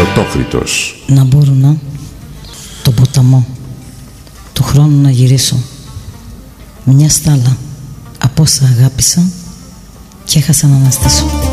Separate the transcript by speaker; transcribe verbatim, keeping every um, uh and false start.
Speaker 1: Πρωτόκριτος.
Speaker 2: Να μπορώ να τον ποταμό του χρόνου να γυρίσω μια στάλα από όσα αγάπησα και έχασα να αναστήσω.